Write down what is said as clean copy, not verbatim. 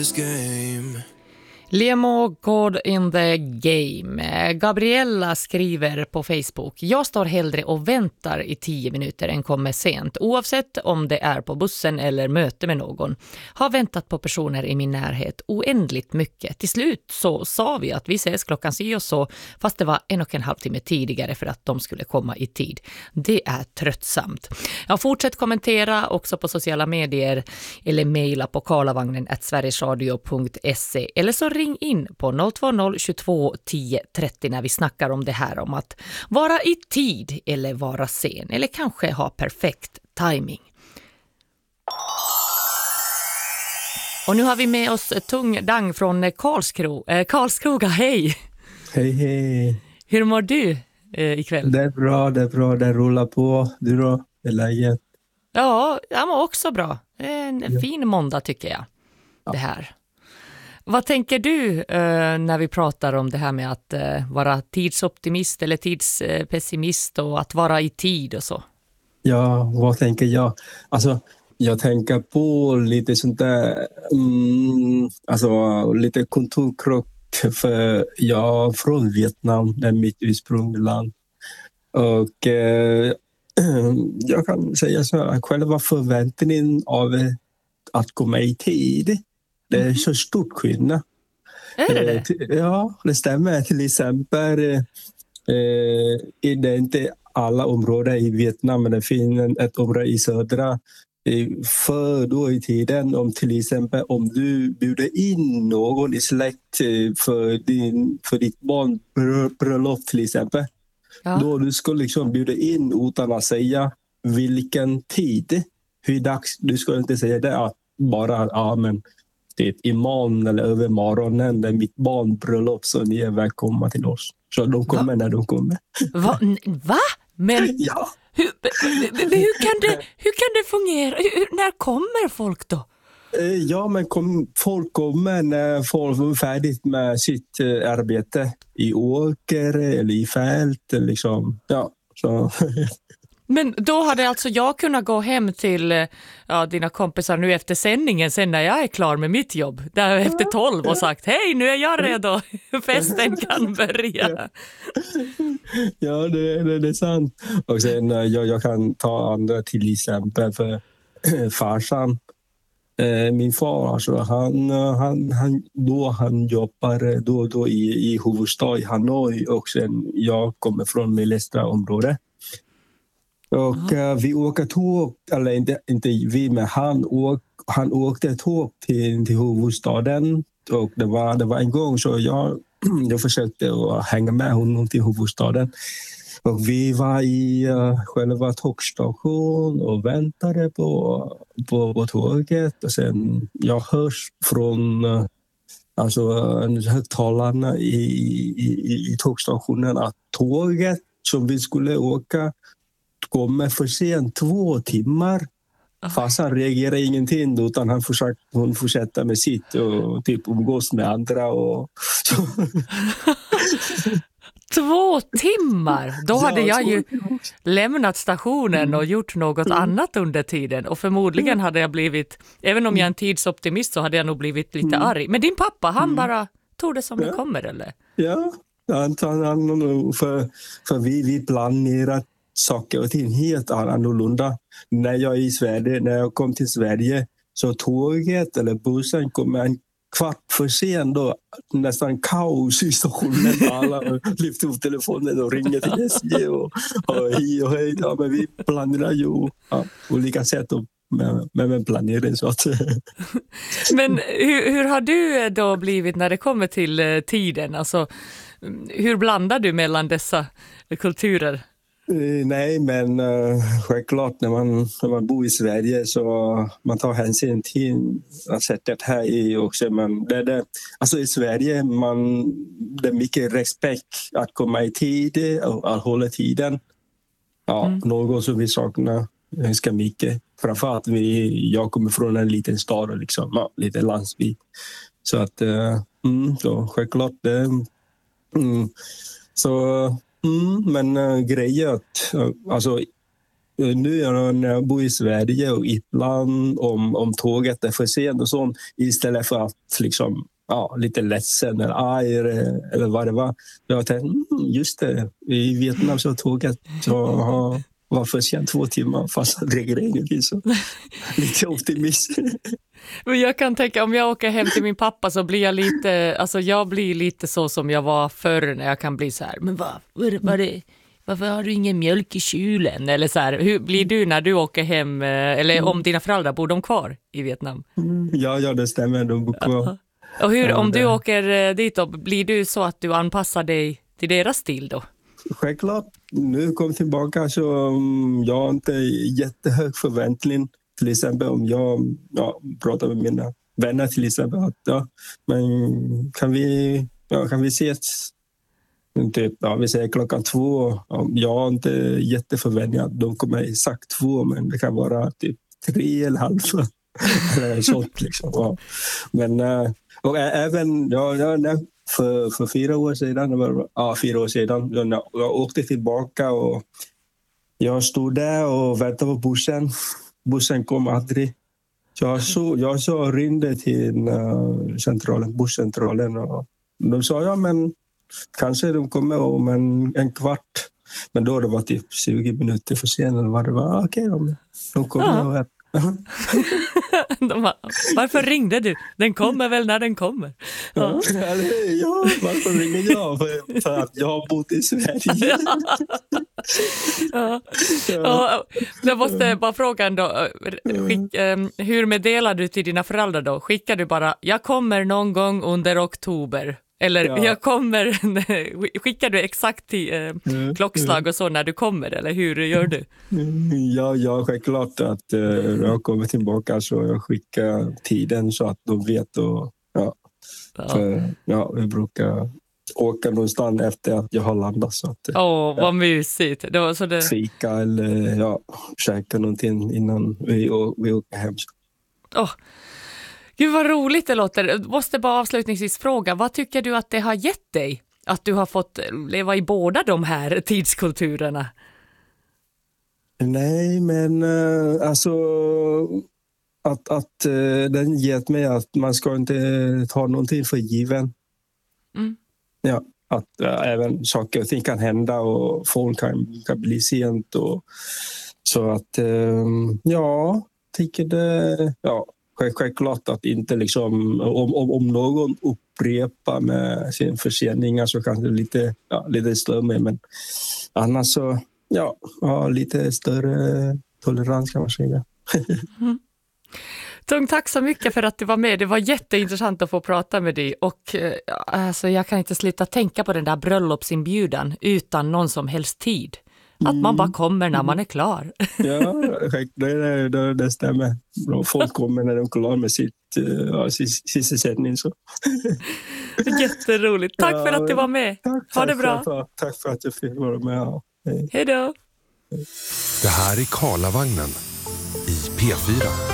This game. Lemo Code in the Game. Gabriella skriver på Facebook: jag står hellre och väntar i 10 minuter än kommer sent. Oavsett om det är på bussen eller möte med någon. Har väntat på personer i min närhet oändligt mycket. Till slut så sa vi att vi ses klockan si och så, fast det var 1,5 timme tidigare för att de skulle komma i tid. Det är tröttsamt. Jag fortsätter kommentera också på sociala medier eller mejla på karlavagnen@sverigesradio.se eller så ring in på 020 22 10 30 när vi snackar om det här om att vara i tid eller vara sen eller kanske ha perfekt timing. Och nu har vi med oss Tung Dang från Karlskoga. Hej! Hej, hej. Hur mår du ikväll? Det är bra. Det rullar på. Du då? Det är läget? Ja, jag mår också bra. En fin måndag tycker jag. Det här. Vad tänker du när vi pratar om det här med att vara tidsoptimist eller tidspessimist och att vara i tid och så? Ja, vad tänker jag? Alltså, jag tänker på lite sånt där, alltså lite kulturkrock, för jag är från Vietnam, det är mitt ursprungsland. Och jag kan säga så här, själva förväntningen av att komma i tid, det är så stort skillnad. Är det? Ja, det stämmer. Till exempel det är inte alla områden i Vietnam, men det finns ett område i södra. För då i tiden, om till exempel om du bjuder in någon i släkt för ditt barn bröllop till exempel. Ja. Då du ska liksom bjuda in utan att säga vilken tid, hur dags, du ska inte säga det att bara men det imorgon eller över morgonen, det är mitt barnbröllop, så ni är välkomna till oss. Så de kommer när de kommer. Va? Men ja. Hur kan det fungera? När kommer folk då? Ja, men folk kommer när folk är färdigt med sitt arbete i åker eller i fält. Liksom. Ja, så... Men då hade alltså jag kunnat gå hem till dina kompisar nu efter sändningen, sen när jag är klar med mitt jobb, där efter 12 och sagt hej, nu är jag redo, festen kan börja. Ja, det är sant. Och sen jag kan ta andra till exempel för farsan. Min far, alltså, han jobbar då i huvudstad i Hanoi, och sen jag kommer från mellersta området. Och vi åker tåg, eller inte vi, men han åkte tåg till huvudstaden, och det var en gång så jag försökte att hänga med honom till huvudstaden. Och vi var i själva tågstationen och väntade på tåget, och sen jag hörs från högtalarna i tågstationen att tåget som vi skulle åka kommer för sent 2 timmar. Fast han reagerar ingenting, utan hon fortsätter med sitt och typ umgås med andra. Och 2 timmar? Då hade jag ju lämnat stationen och gjort något annat under tiden. Och förmodligen hade jag blivit, även om jag är en tidsoptimist, så hade jag nog blivit lite arg. Men din pappa, han bara tog det som det kommer, eller? Ja, för vi planerar saker och ting helt annorlunda. När jag kom till Sverige, så tåget eller bussen kom en kvart för sent, då nästan kaos i stationen. Alla lyfter upp telefonen och ringer till SJ och hej. Ja, men vi planerar ju olika sätt med planering. Så att. Men hur har du då blivit när det kommer till tiden? Alltså, hur blandar du mellan dessa kulturer? Nej, men självklart när man bor i Sverige så man tar hänsyn till sättet här i också. Alltså i Sverige det är mycket respekt att komma i tid och att hålla tiden. Ja, något som vi saknar ganska mycket. Framförallt jag kommer från en liten stad och liksom, lite landsbygd. Så att så självklart det. Men grejen att alltså nu när jag bor i Sverige och ibland om tåget är för sent och sånt, istället för att liksom, lite ledsen eller arg eller vad det var. Jag tänkte, just det, i Vietnam så tåget var för sent 2 timmar fast det regnar ingenting, så lite optimism. Men jag kan tänka, om jag åker hem till min pappa så blir jag lite så som jag var förr, när jag kan bli så här, men varför har du ingen mjölk i kylen? Eller så här, hur blir du när du åker hem, eller om dina föräldrar, bor de kvar i Vietnam? Ja, det stämmer, de bor kvar. Och hur, om du åker dit då, blir du så att du anpassar dig till deras stil då? Självklart, nu kom tillbaka så jag har inte jättehög förväntning. Till exempel om jag pratar med mina vänner till exempel att men kan vi ses typ, vi säger 2:00. Jag har inte jätteförväntningar att de kommer exakt 2, men det kan vara typ 3 eller halv. Sånt liksom. Ja. Men och även för 4 år sedan när jag åkte tillbaka och jag stod där och väntade på bussen. Bussen kom aldrig. Jag ringde till busscentralen och de sa men kanske de kommer om en kvart. Men då det var typ 20 minuter för sent eller vad det var. Okej, de kommer. Varför ringde du? Den kommer väl när den kommer. Varför ringer jag? För att jag har bott i Sverige. Jag måste bara fråga ändå, hur meddelar du till dina föräldrar då? Skickar du bara, jag kommer någon gång under oktober? Eller skickar du exakt till klockslag och så när du kommer? Eller hur gör du? Ja, självklart att jag kommer tillbaka så jag skickar tiden så att de vet. Och, vi brukar åka någonstans efter att jag har landat. Vad mysigt. Det var så det... Fika eller käka någonting innan vi åker hem. Gud vad roligt det låter. Jag måste bara avslutningsvis fråga, vad tycker du att det har gett dig? Att du har fått leva i båda de här tidskulturerna? Nej, men alltså att den gett mig att man ska inte ta någonting för given. Ja, att även saker och ting kan hända och folk kan bli sent och så att tycker det självklart att inte liksom om någon upprepar med sin förseningar så kanske lite större, men annars så lite större tolerans kan man säga. Tung, tack så mycket för att du var med. Det var jätteintressant att få prata med dig och jag kan inte sluta tänka på den där bröllopsinbjudan utan någon som helst tid. Att man bara kommer när man är klar. Ja, det stämmer. Folk kommer när de är klara med sysselsättning. Jätteroligt. Tack för att du var med. Ha det bra. Tack för att jag fick vara med. Hej då. Det här är Karlavagnen i P4.